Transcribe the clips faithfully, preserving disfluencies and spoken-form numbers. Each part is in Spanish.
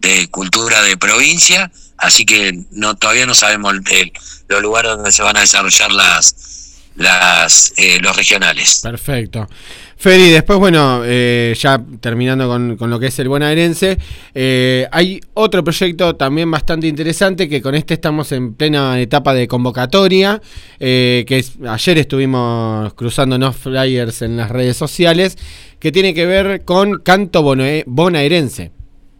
de cultura de provincia, así que no todavía no sabemos el, el, los lugares donde se van a desarrollar las, las eh, los regionales. Perfecto. Feri, después, bueno, eh, ya terminando con, con lo que es el bonaerense, eh, hay otro proyecto también bastante interesante, que con este estamos en plena etapa de convocatoria, eh, que es, ayer estuvimos cruzándonos flyers en las redes sociales, que tiene que ver con canto bonae- bonaerense.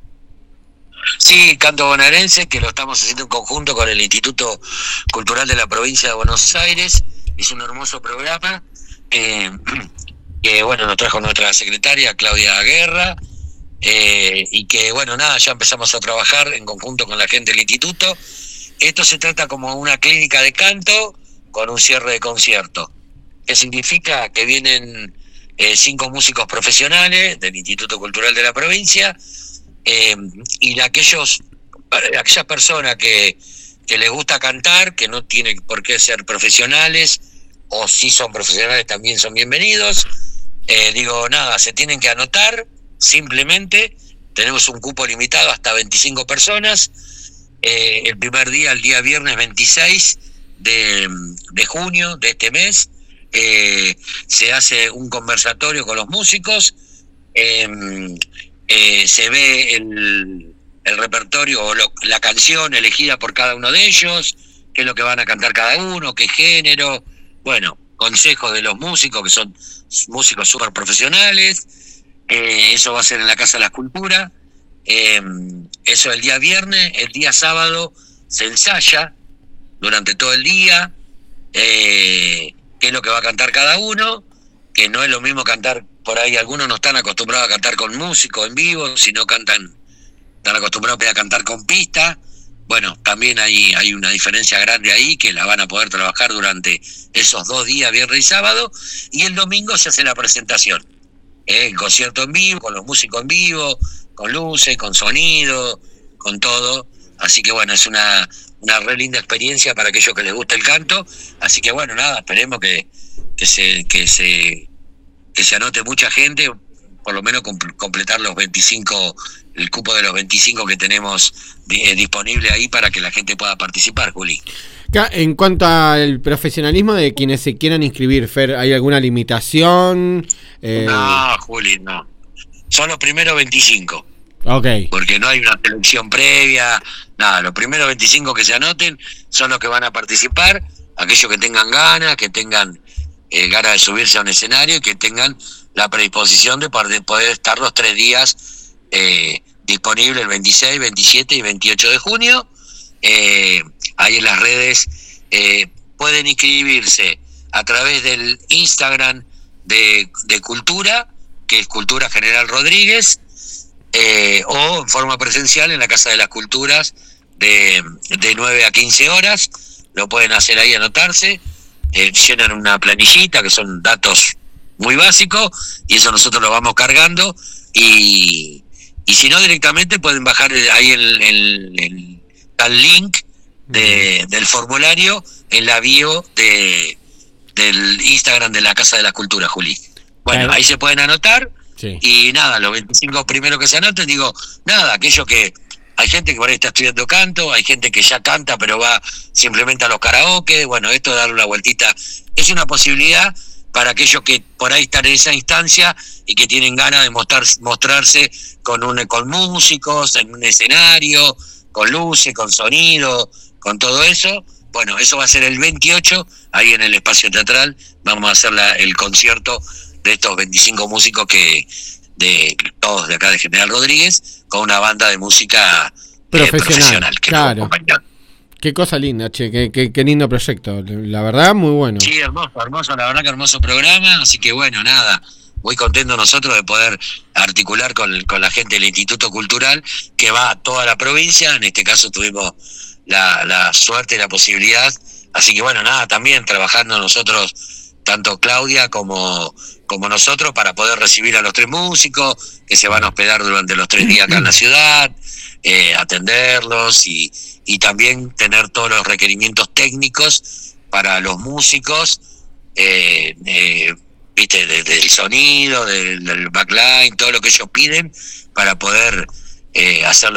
Sí, canto bonaerense, que lo estamos haciendo en conjunto con el Instituto Cultural de la Provincia de Buenos Aires. Es un hermoso programa eh, que, bueno, nos trajo nuestra secretaria Claudia Guerra, eh, y que, bueno, nada, ya empezamos a trabajar en conjunto con la gente del instituto. Esto se trata como una clínica de canto con un cierre de concierto, que significa que vienen eh, cinco músicos profesionales del Instituto Cultural de la Provincia, eh, y aquellos aquellas personas que, que les gusta cantar, que no tienen por qué ser profesionales, o si son profesionales también son bienvenidos. Eh, digo, nada, se tienen que anotar, simplemente, tenemos un cupo limitado hasta veinticinco personas. Eh, el primer día, el día viernes veintiséis de, de junio de este mes, eh, se hace un conversatorio con los músicos, eh, eh, se ve el, el repertorio o lo, la canción elegida por cada uno de ellos, qué es lo que van a cantar cada uno, qué género, bueno, consejos de los músicos, que son músicos súper profesionales. Eh, eso va a ser en la Casa de la Escultura. Eh, eso el día viernes. El día sábado se ensaya durante todo el día, eh, qué es lo que va a cantar cada uno, que no es lo mismo cantar, por ahí algunos no están acostumbrados a cantar con músicos en vivo, sino cantan, están acostumbrados a cantar con pista. Bueno, también hay, hay una diferencia grande ahí, que la van a poder trabajar durante esos dos días, viernes y sábado, y el domingo se hace la presentación, eh, el concierto en vivo, con los músicos en vivo, con luces, con sonido, con todo. Así que bueno, es una, una re linda experiencia para aquellos que les gusta el canto. Así que bueno, nada, esperemos que, que se, que se, que se anote mucha gente, por lo menos comp- completar los veinticinco, el cupo de los veinticinco que tenemos eh, disponible ahí para que la gente pueda participar, Juli. En cuanto al profesionalismo de quienes se quieran inscribir, Fer, ¿hay alguna limitación? Eh... No, Juli, no. Son los primeros veinticinco. Ok. Porque no hay una selección previa, nada. Los primeros veinticinco que se anoten son los que van a participar, aquellos que tengan ganas, que tengan eh, ganas de subirse a un escenario y que tengan la predisposición de poder, poder estar los tres días eh, disponibles, el veintiséis, veintisiete y veintiocho de junio. Eh, ahí en las redes eh, pueden inscribirse a través del Instagram de, de Cultura, que es Cultura General Rodríguez, eh, o en forma presencial en la Casa de las Culturas de, de nueve a quince horas. Lo pueden hacer ahí, anotarse, eh, llenan una planillita que son datos muy básicos y eso nosotros lo vamos cargando, y, y si no, directamente pueden bajar ahí el, el, el, el link de, del formulario en la bio de, del Instagram de la Casa de las Culturas, Juli. Bueno, claro, ahí se pueden anotar. Sí. Y nada, los veinticinco primeros que se anoten, digo, nada, aquello que hay gente que por ahí está estudiando canto, hay gente que ya canta pero va simplemente a los karaoke. Bueno, esto de darle una vueltita es una posibilidad para aquellos que por ahí están en esa instancia y que tienen ganas de mostrar, mostrarse con un, con músicos, en un escenario, con luces, con sonido, con todo eso. Bueno, eso va a ser el veintiocho, ahí en el espacio teatral, vamos a hacer la, el concierto de estos veinticinco músicos que de todos de acá de General Rodríguez, con una banda de música profesional, eh, profesional que claro. Qué cosa linda, che, qué, qué, qué lindo proyecto, la verdad, muy bueno. Sí, hermoso, hermoso, la verdad que hermoso programa, así que bueno, nada, muy contento nosotros de poder articular con, con la gente del Instituto Cultural, que va a toda la provincia. En este caso tuvimos la, la suerte y la posibilidad, así que bueno, nada, también trabajando nosotros, tanto Claudia como, como nosotros, para poder recibir a los tres músicos que se van a hospedar durante los tres días acá en la ciudad, eh, atenderlos y, y también tener todos los requerimientos técnicos para los músicos, eh, eh, viste, desde el sonido, del, del backline, todo lo que ellos piden para poder eh, hacerlo